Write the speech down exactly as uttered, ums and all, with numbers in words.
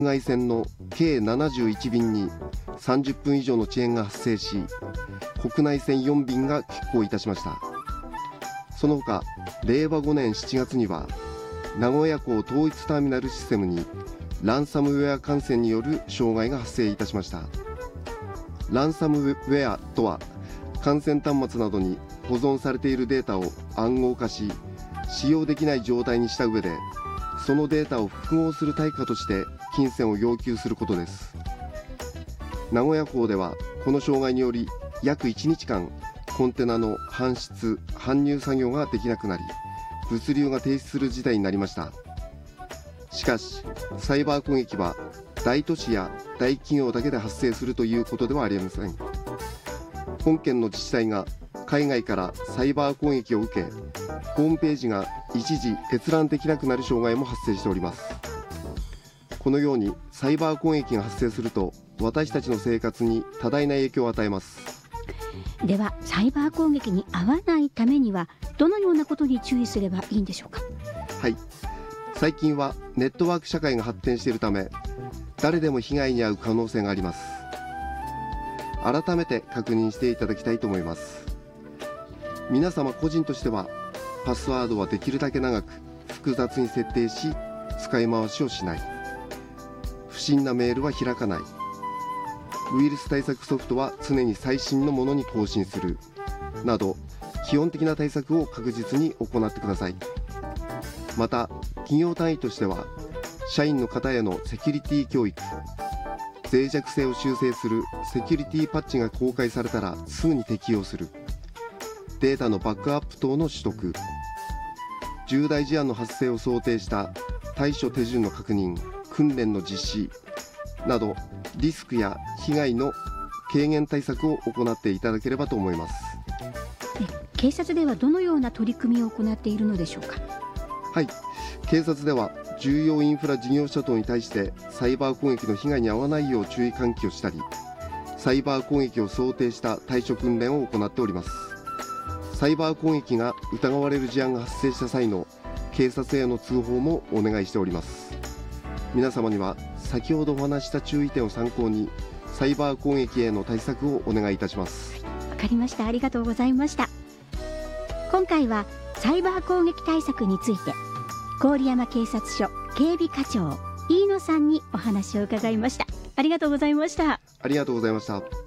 外線の計ななじゅういち便にさんじゅっぷん以上の遅延が発生し、国内線よん便が欠航いたしました。その他、れいわごねんしちがつには名古屋港統一ターミナルシステムにランサムウェア感染による障害が発生いたしました。ランサムウェアとは、感染端末などに保存されているデータを暗号化し、使用できない状態にした上で、そのデータを複合する対価として金銭を要求することです。名古屋港ではこの障害により約いちにちかんコンテナの搬出・搬入作業ができなくなり、物流が停止する事態になりました。しかし、サイバー攻撃は大都市や大企業だけで発生するということではありません。本県の自治体が海外からサイバー攻撃を受け、ホームページが一時閲覧できなくなる障害も発生しております。このようにサイバー攻撃が発生すると、私たちの生活に多大な影響を与えます。 では、サイバー攻撃に遭わないためにはどのようなことに注意すればいいんでしょうか。 はい、最近はネットワーク社会が発展しているため、誰でも被害に遭う可能性があります。改めて確認していただきたいと思います。皆様個人としては、パスワードはできるだけ長く複雑に設定し、使い回しをしない、不審なメールは開かない、ウイルス対策ソフトは常に最新のものに更新するなど、基本的な対策を確実に行ってください。また、企業単位としては、社員の方へのセキュリティ教育、脆弱性を修正するセキュリティパッチが公開されたらすぐに適用する、データのバックアップ等の取得、重大事案の発生を想定した対処手順の確認・訓練の実施など、リスクや被害の軽減対策を行っていただければと思います。 警察ではどのような取り組みを行っているのでしょうか。 はい、警察では重要インフラ事業者等に対してサイバー攻撃の被害に遭わないよう注意喚起をしたり、サイバー攻撃を想定した対処訓練を行っております。サイバー攻撃が疑われる事案が発生した際の警察への通報もお願いしております。皆様には先ほどお話した注意点を参考に、サイバー攻撃への対策をお願いいたします。 わかりました。ありがとうございました。今回はサイバー攻撃対策について、郡山警察署警備課長飯野さんにお話を伺いました。ありがとうございました。 ありがとうございました。